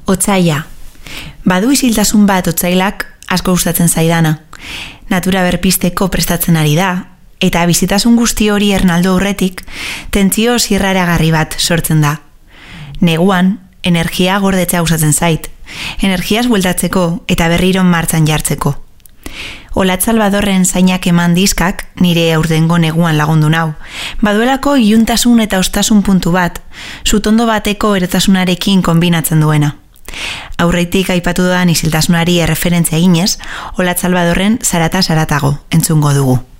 Otsaila. Badu isiltasun bat otsailak asko gustatzen zaidana. Natura berpisteko prestatzen ari da, eta bizitasun guzti hori ernaldu aurretik, tentsio zirraragarri bat sortzen da. Neguan, energia gordetzea gustatzen zait. Energiaz bueltatzeko eta berriro martxan jartzeko. Olatz Salvadorren zainak eman diskak nire aurtengo neguan lagundu nau. Baduelako iluntasun eta ostasun puntu bat, sutondo bateko erotasunarekin konbinatzen duena. Aurreitik aipatu dudan isiltasunari erreferentzia eginez, Olatz Salvadorren Zarata zaratago entzungo dugu.